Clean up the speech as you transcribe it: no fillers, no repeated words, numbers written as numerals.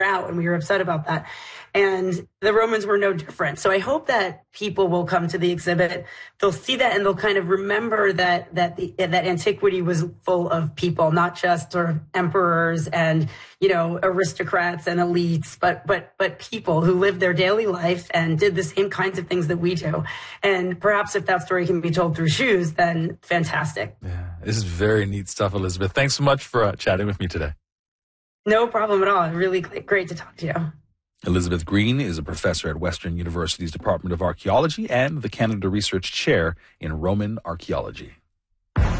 out, and we were upset about that. And the Romans were no different. So I hope that people will come to the exhibit. They'll see that and they'll kind of remember that antiquity was full of people, not just sort of emperors and, aristocrats and elites, but people who lived their daily life and did the same kinds of things that we do. And perhaps if that story can be told through shoes, then fantastic. Yeah, this is very neat stuff, Elizabeth. Thanks so much for chatting with me today. No problem at all. Really great to talk to you. Elizabeth Green is a professor at Western University's Department of Archaeology and the Canada Research Chair in Roman Archaeology.